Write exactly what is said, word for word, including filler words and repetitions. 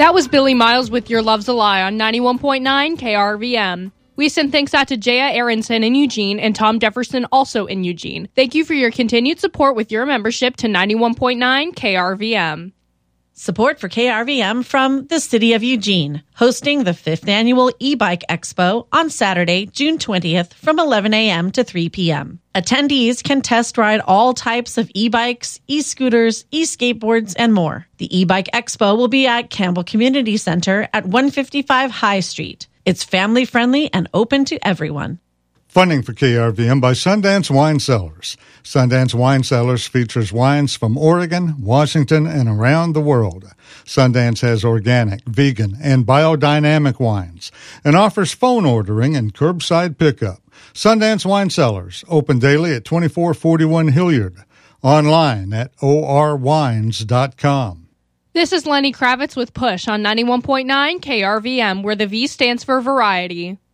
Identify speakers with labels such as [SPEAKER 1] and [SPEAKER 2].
[SPEAKER 1] That was Billy Miles with Your Love's a Lie on ninety-one point nine K R V M. We send thanks out to Jaya Aronson in Eugene and Tom Jefferson also in Eugene. Thank you for your continued support with your membership to ninety-one point nine K R V M.
[SPEAKER 2] Support for K R V M from the City of Eugene, hosting the fifth Annual E-Bike Expo on Saturday, June twentieth from eleven a.m. to three p.m. Attendees can test ride all types of e-bikes, e-scooters, e-skateboards, and more. The E-Bike Expo will be at Campbell Community Center at one fifty-five High Street. It's family-friendly and open to everyone.
[SPEAKER 3] Funding for K R V M by Sundance Wine Cellars. Sundance Wine Cellars features wines from Oregon, Washington, and around the world. Sundance has organic, vegan, and biodynamic wines and offers phone ordering and curbside pickup. Sundance Wine Cellars, open daily at twenty-four forty-one Hilliard. Online at o r wines dot com.
[SPEAKER 1] This is Lenny Kravitz with Push on ninety-one point nine K R V M, where the V stands for variety.